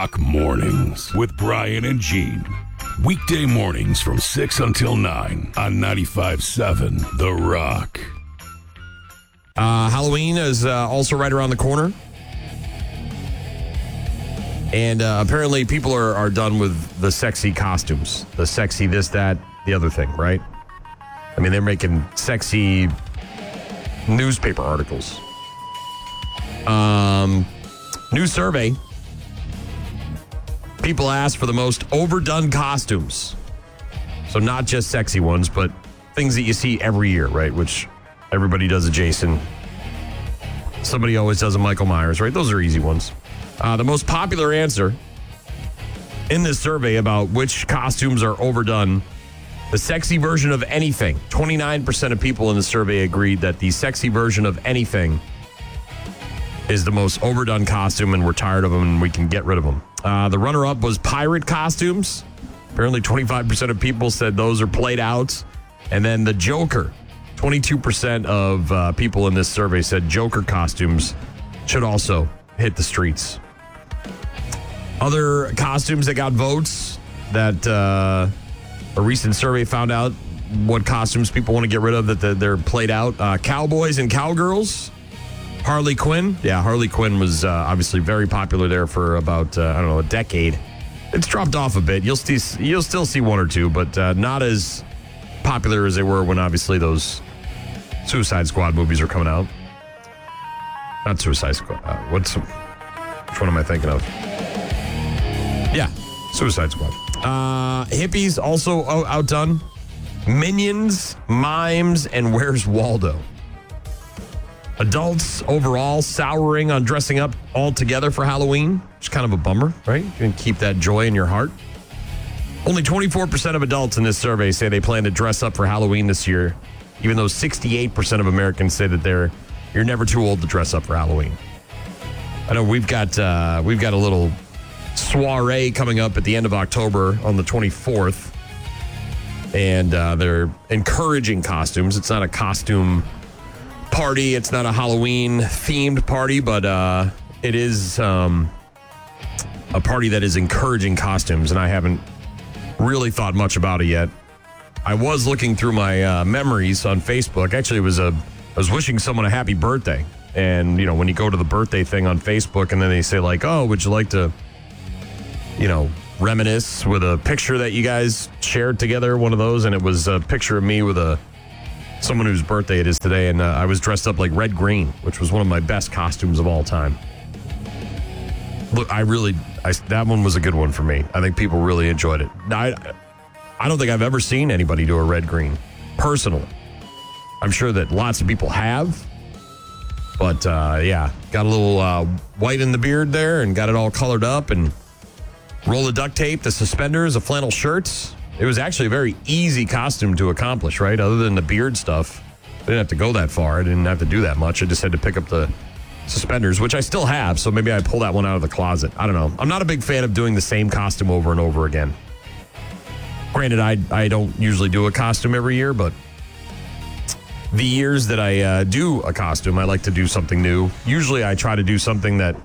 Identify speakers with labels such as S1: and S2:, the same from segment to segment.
S1: Rock Mornings with Brian and Gene. Weekday mornings from 6 until 9 on 95.7 The Rock.
S2: Halloween is also right around the corner. And apparently people are done with the sexy costumes. The sexy this, that, the other thing, right? I mean, they're making sexy newspaper articles. New survey. People ask for the most overdone costumes. So not just sexy ones, but things that you see every year, right? Which everybody does a Jason. Somebody always does a Michael Myers, right? Those are easy ones. The most popular answer in this survey about which costumes are overdone, the sexy version of anything. 29% of people in the survey agreed that the sexy version of anything is the most overdone costume, and we're tired of them and we can get rid of them. The runner-up was pirate costumes. Apparently 25% of people said those are played out. And then the Joker. 22% of people in this survey said Joker costumes should also hit the streets. Other costumes that got votes that a recent survey found out what costumes people want to get rid of that they're played out. Cowboys and cowgirls. Harley Quinn. Yeah, Harley Quinn was obviously very popular there for about, a decade. It's dropped off a bit. You'll still see one or two, but not as popular as they were when obviously those Suicide Squad movies are coming out. Not Suicide Squad. Which one am I thinking of? Yeah, Suicide Squad. Hippies also outdone. Minions, Mimes, and Where's Waldo? Adults overall souring on dressing up altogether for Halloween. It's kind of a bummer, right? You can keep that joy in your heart. Only 24% of adults in this survey say they plan to dress up for Halloween this year, even though 68% of Americans say that you're never too old to dress up for Halloween. I know we've got a little soiree coming up at the end of October on the 24th, and they're encouraging costumes. It's not a costume party. It's not a Halloween themed party, but it is a party that is encouraging costumes, and I haven't really thought much about it yet. I was looking through my memories on Facebook. Actually, I was wishing someone a happy birthday, and when you go to the birthday thing on Facebook, and then they say like, "Oh, would you like to, reminisce with a picture that you guys shared together?" One of those, and it was a picture of me with someone whose birthday it is today, and I was dressed up like Red Green, which was one of my best costumes of all time. Look, that one was a good one for me. I think people really enjoyed it. I don't think I've ever seen anybody do a Red Green, personally. I'm sure that lots of people have, but got a little white in the beard there and got it all colored up and roll of duct tape, the suspenders, the flannel shirts. It was actually a very easy costume to accomplish, right? Other than the beard stuff, I didn't have to go that far. I didn't have to do that much. I just had to pick up the suspenders, which I still have, so maybe I pull that one out of the closet. I don't know. I'm not a big fan of doing the same costume over and over again. Granted, I don't usually do a costume every year, but the years that I do a costume, I like to do something new. Usually I try to do something that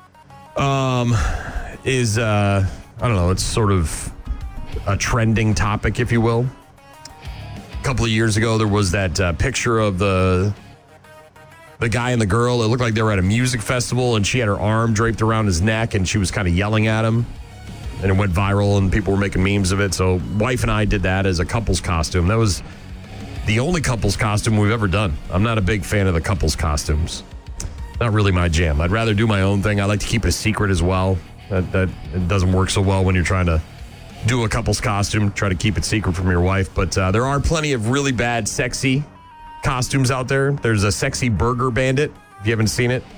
S2: is, it's sort of a trending topic, if you will. A couple of years ago, there was that picture of the guy and the girl. It looked like they were at a music festival, and she had her arm draped around his neck, and she was kind of yelling at him. And it went viral, and people were making memes of it. So wife and I did that as a couple's costume. That was the only couple's costume we've ever done. I'm not a big fan of the couple's costumes. Not really my jam. I'd rather do my own thing. I like to keep it a secret as well. That it doesn't work so well when you're trying to do a couple's costume. Try to keep it secret from your wife. But there are plenty of really bad, sexy costumes out there. There's a sexy burger bandit, if you haven't seen it.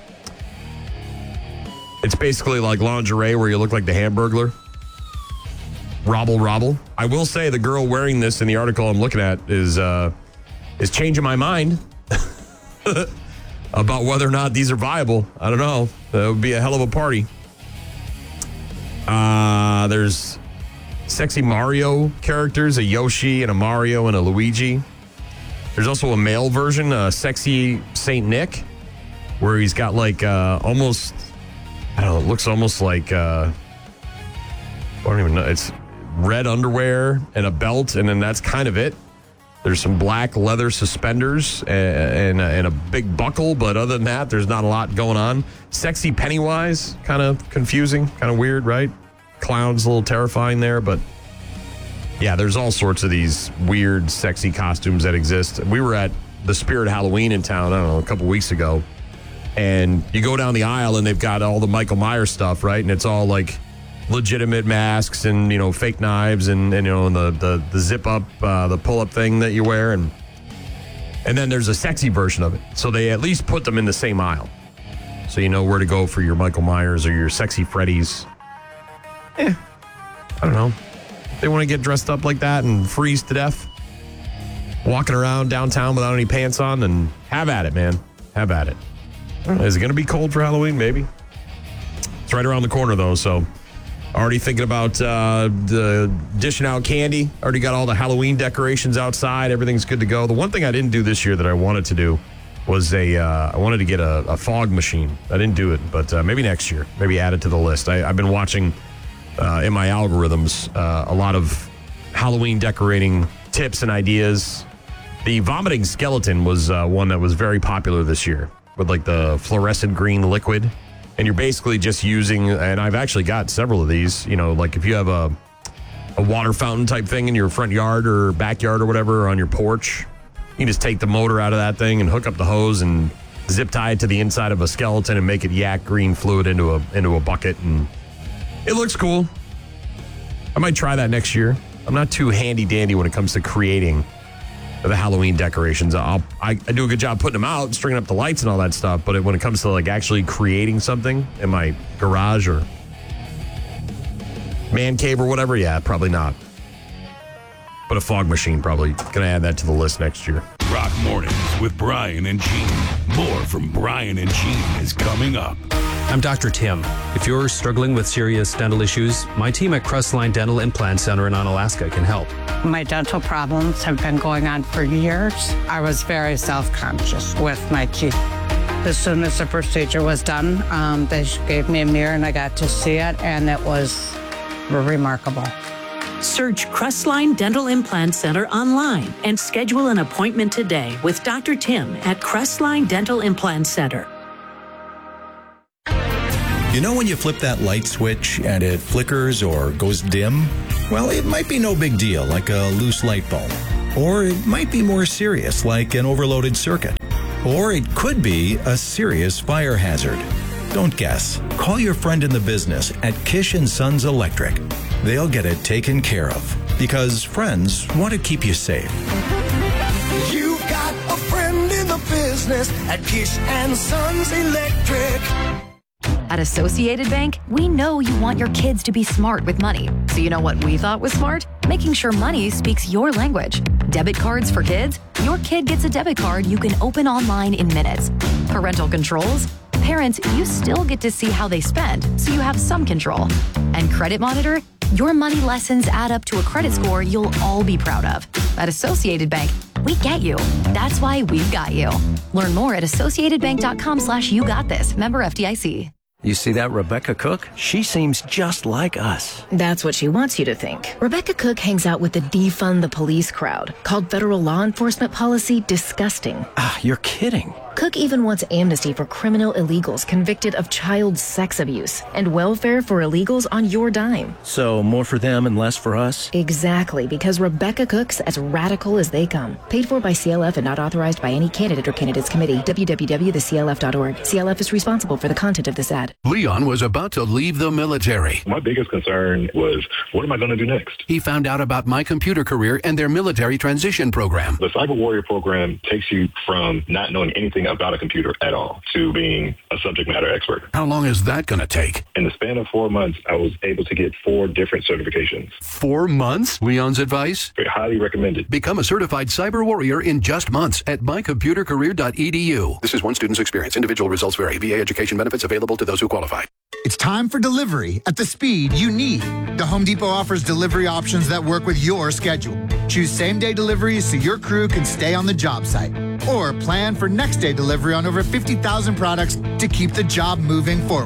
S2: It's basically like lingerie where you look like the Hamburglar. Robble. I will say the girl wearing this in the article I'm looking at is changing my mind about whether or not these are viable. I don't know. That would be a hell of a party. There's sexy Mario characters, a Yoshi and a Mario and a Luigi. There's also a male version, sexy Saint Nick, where he's got like almost, I don't know, it looks almost like I don't even know. It's red underwear and a belt, and then that's kind of it. There's some black leather suspenders and a big buckle, but other than that, there's not a lot going on. Sexy Pennywise, kind of confusing, kind of weird, right? Clown's a little terrifying there, but yeah, there's all sorts of these weird, sexy costumes that exist. We were at the Spirit Halloween in town, I don't know, a couple weeks ago, and you go down the aisle and they've got all the Michael Myers stuff, right? And it's all like legitimate masks and, you know, fake knives and you know, the zip up, the pull up thing that you wear. And then there's a sexy version of it. So they at least put them in the same aisle. So you know where to go for your Michael Myers or your sexy Freddy's. I don't know. They want to get dressed up like that and freeze to death, walking around downtown without any pants on, then have at it, man. Have at it. I don't know, is it going to be cold for Halloween? Maybe. It's right around the corner, though, so already thinking about dishing out candy. Already got all the Halloween decorations outside. Everything's good to go. The one thing I didn't do this year that I wanted to do was I wanted to get a fog machine. I didn't do it, but maybe next year. Maybe add it to the list. I've been watching in my algorithms a lot of Halloween decorating tips and ideas. The vomiting skeleton was one that was very popular this year with like the fluorescent green liquid. And you're basically just using, and I've actually got several of these, you know, like if you have a water fountain type thing in your front yard or backyard or whatever, or on your porch, you can just take the motor out of that thing and hook up the hose and zip tie it to the inside of a skeleton and make it yak green fluid into a bucket. And it looks cool. I might try that next year. I'm not too handy dandy when it comes to creating the Halloween decorations. I do a good job putting them out, stringing up the lights and all that stuff, but when it comes to like actually creating something in my garage or man cave or whatever, yeah, probably not. But a fog machine, probably gonna add that to the list next year.
S1: Rock Mornings with Brian and Gene. More from Brian and Gene is coming up.
S3: I'm Dr. Tim. If you're struggling with serious dental issues, my team at Crestline Dental Implant Center in Onalaska can help.
S4: My dental problems have been going on for years. I was very self-conscious with my teeth. As soon as the procedure was done, they gave me a mirror and I got to see it, and it was remarkable.
S5: Search Crestline Dental Implant Center online and schedule an appointment today with Dr. Tim at Crestline Dental Implant Center.
S6: You know when you flip that light switch and it flickers or goes dim? Well, it might be no big deal, like a loose light bulb. Or it might be more serious, like an overloaded circuit. Or it could be a serious fire hazard. Don't guess. Call your friend in the business at Kish & Sons Electric. They'll get it taken care of, because friends want to keep you safe.
S7: You got a friend in the business at Kish & Sons Electric.
S8: At Associated Bank, we know you want your kids to be smart with money. So you know what we thought was smart? Making sure money speaks your language. Debit cards for kids? Your kid gets a debit card you can open online in minutes. Parental controls? Parents, you still get to see how they spend, so you have some control. And Credit Monitor? Your money lessons add up to a credit score you'll all be proud of. At Associated Bank, we get you. That's why we've got you. Learn more at associatedbank.com/you got this. Member FDIC.
S9: You see that Rebecca Cook? She seems just like us.
S10: That's what she wants you to think. Rebecca Cook hangs out with the defund the police crowd, called federal law enforcement policy disgusting.
S9: Ah, you're kidding.
S10: Cook even wants amnesty for criminal illegals convicted of child sex abuse and welfare for illegals on your dime.
S9: So more for them and less for us?
S10: Exactly, because Rebecca Cook's as radical as they come. Paid for by CLF and not authorized by any candidate or candidates committee. www.theclf.org. CLF is responsible for the content of this ad.
S11: Leon was about to leave the military.
S12: My biggest concern was, what am I going to do next?
S11: He found out about My Computer Career and their military transition program.
S12: The Cyber Warrior program takes you from not knowing anything about a computer at all to being a subject matter expert.
S11: How long is that going to take?
S12: In the span of 4 months, I was able to get 4 different certifications.
S11: 4 months? Leon's advice?
S12: Very highly recommended.
S11: Become a certified cyber warrior in just months at mycomputercareer.edu. This is one student's experience. Individual results vary. VA education benefits available to those who qualify.
S13: It's time for delivery at the speed you need. The Home Depot offers delivery options that work with your schedule. Choose same-day deliveries so your crew can stay on the job site. Or plan for next-day delivery on over 50,000 products to keep the job moving forward.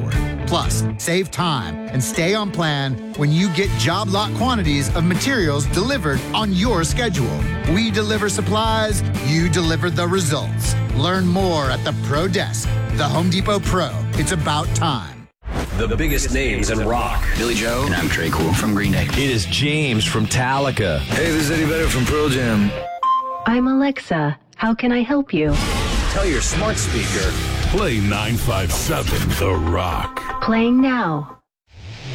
S13: Plus, save time and stay on plan when you get job lot quantities of materials delivered on your schedule. We deliver supplies, you deliver the results. Learn more at the Pro Desk. The Home Depot Pro. It's about time.
S14: The biggest names in rock. Billy Joe.
S15: And I'm Trey Cool from Green Day.
S16: It is James from Metallica.
S17: Hey, this is Eddie Vedder from Pearl Jam.
S18: I'm Alexa. How can I help you?
S14: Tell your smart speaker.
S1: Play 957 The Rock.
S18: Playing now.